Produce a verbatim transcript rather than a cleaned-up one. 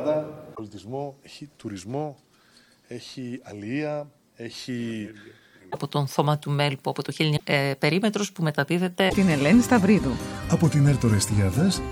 Ελλάδα πολιτισμό, έχει τουρισμό, έχει αλληλεία, έχει... Από τον Θωμά του Μέλπου, από το χίλια ε, περίμετρος που μεταδίδεται. Την Ελένη Σταυρίδου. Από την Έρτο Ρεστιάδας